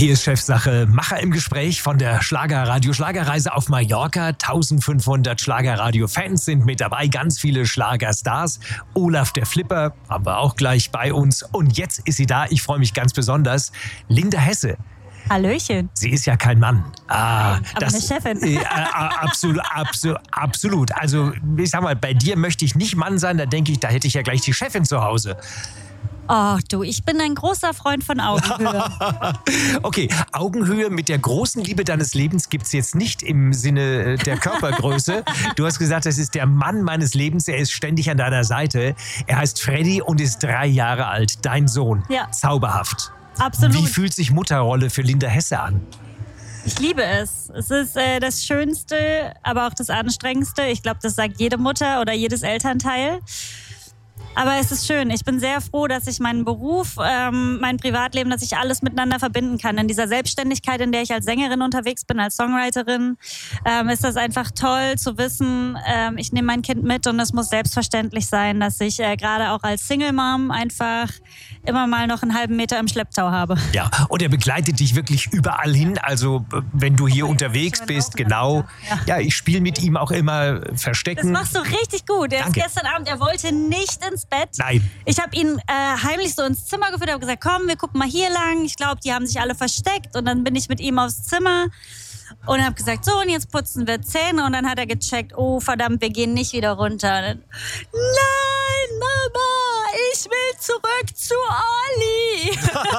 Hier ist Chefsache Macher im Gespräch von der Schlagerreise auf Mallorca. 1500 Schlagerradio-Fans sind mit dabei, ganz viele Schlagerstars. Olaf der Flipper haben wir auch gleich bei uns. Und jetzt ist sie da, ich freue mich ganz besonders, Linda Hesse. Hallöchen. Sie ist ja kein Mann. Aber eine Chefin. Absolut. Also ich sag mal, bei dir möchte ich nicht Mann sein, da denke ich, da hätte ich ja gleich die Chefin zu Hause. Oh du, ich bin ein großer Freund von Augenhöhe. Okay, Augenhöhe mit der großen Liebe deines Lebens gibt es jetzt nicht im Sinne der Körpergröße. Du hast gesagt, das ist der Mann meines Lebens, er ist ständig an deiner Seite. Er heißt Freddy und ist 3 Jahre alt, dein Sohn. Ja. Zauberhaft. Absolut. Wie fühlt sich Mutterrolle für Linda Hesse an? Ich liebe es. Es ist das Schönste, aber auch das Anstrengendste. Ich glaube, das sagt jede Mutter oder jedes Elternteil. Aber es ist schön. Ich bin sehr froh, dass ich meinen Beruf, mein Privatleben, dass ich alles miteinander verbinden kann. In dieser Selbstständigkeit, in der ich als Sängerin unterwegs bin, als Songwriterin, ist das einfach toll zu wissen, ich nehme mein Kind mit und es muss selbstverständlich sein, dass ich gerade auch als Single-Mom einfach immer mal noch einen halben Meter im Schlepptau habe. Ja, und er begleitet dich wirklich überall hin. Also wenn du hier unterwegs bist, genau. Ja, ich spiele mit ihm auch immer Verstecken. Das machst du richtig gut. Er ist gestern Abend, er wollte nicht ins Bett. Nein. Ich habe ihn heimlich so ins Zimmer geführt, habe gesagt, komm, wir gucken mal hier lang. Ich glaube, die haben sich alle versteckt. Und dann bin ich mit ihm aufs Zimmer und habe gesagt, so, und jetzt putzen wir Zähne. Und dann hat er gecheckt, oh verdammt, wir gehen nicht wieder runter. Dann, nein, Mama, ich will zurück zu Olli.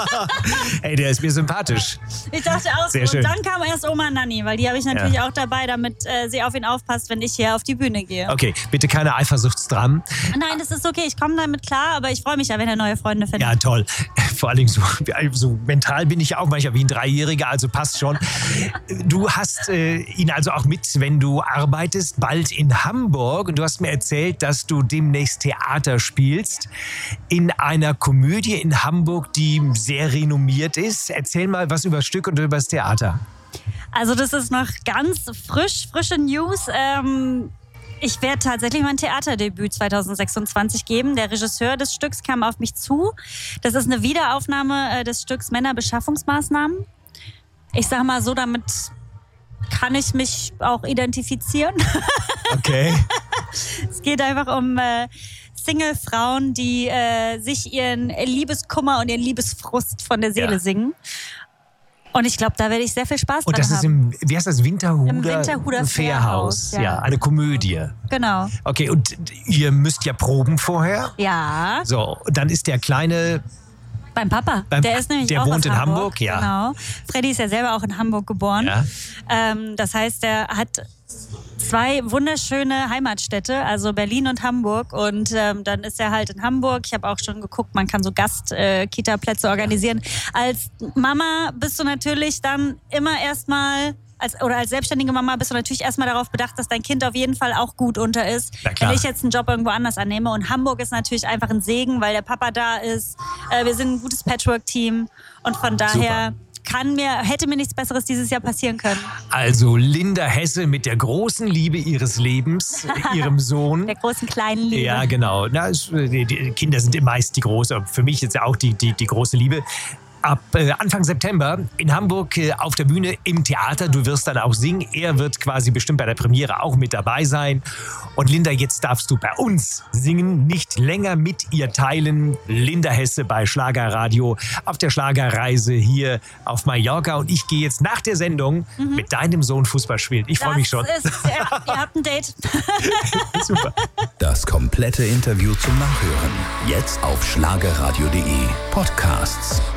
Ey, der ist mir sympathisch. Ich dachte auch so. Und dann kam erst Oma Nanni, weil die habe ich natürlich auch dabei, damit sie auf ihn aufpasst, wenn ich hier auf die Bühne gehe. Okay, bitte keine Eifersuchtsdramen. Nein, das ist okay, ich komme damit klar, aber ich freue mich ja, wenn er neue Freunde findet. Ja, toll. Vor allen Dingen so mental bin ich auch manchmal wie ein 3-Jähriger, also passt schon. Du hast ihn also auch mit, wenn du arbeitest, bald in Hamburg. Und du hast mir erzählt, dass du demnächst Theater spielst in einer Komödie in Hamburg, die sehr renommiert ist. Erzähl mal was über das Stück und über das Theater. Also das ist noch ganz frische News. Ich werde tatsächlich mein Theaterdebüt 2026 geben. Der Regisseur des Stücks kam auf mich zu. Das ist eine Wiederaufnahme des Stücks Männerbeschaffungsmaßnahmen. Ich sage mal so, damit kann ich mich auch identifizieren. Okay. Es geht einfach um Single-Frauen, die sich ihren Liebeskummer und ihren Liebesfrust von der Seele singen. Und ich glaube, da werde ich sehr viel Spaß dran haben. Und das ist wie heißt das, Winterhuder Fährhaus. Ja, eine Komödie. Genau. Okay, und ihr müsst ja proben vorher? Ja. So, dann ist der Kleine... Beim Papa. Der ist nämlich auch wohnt aus in Hamburg, ja. Genau. Freddy ist ja selber auch in Hamburg geboren. Ja. Das heißt, er hat 2 wunderschöne Heimatstädte, also Berlin und Hamburg. Und dann ist er halt in Hamburg. Ich habe auch schon geguckt, man kann so Gast-Kita-Plätze organisieren. Als Mama bist du natürlich dann immer erstmal... Als selbstständige Mama bist du natürlich erstmal darauf bedacht, dass dein Kind auf jeden Fall auch gut unter ist. Wenn ich jetzt einen Job irgendwo anders annehme. Und Hamburg ist natürlich einfach ein Segen, weil der Papa da ist. Wir sind ein gutes Patchwork-Team. Und von daher hätte mir nichts Besseres dieses Jahr passieren können. Also Linda Hesse mit der großen Liebe ihres Lebens, ihrem Sohn. Der großen kleinen Liebe. Ja, genau. Die Kinder sind meist die große. Für mich ist ja auch die große Liebe. Ab Anfang September in Hamburg auf der Bühne im Theater. Du wirst dann auch singen. Er wird quasi bestimmt bei der Premiere auch mit dabei sein. Und Linda, jetzt darfst du bei uns singen, nicht länger mit ihr teilen. Linda Hesse bei Schlagerradio auf der Schlagerreise hier auf Mallorca. Und ich gehe jetzt nach der Sendung mit deinem Sohn Fußball spielen. Ich freue mich schon. Ihr habt ein Date. Super. Das komplette Interview zum Nachhören. Jetzt auf schlagerradio.de Podcasts.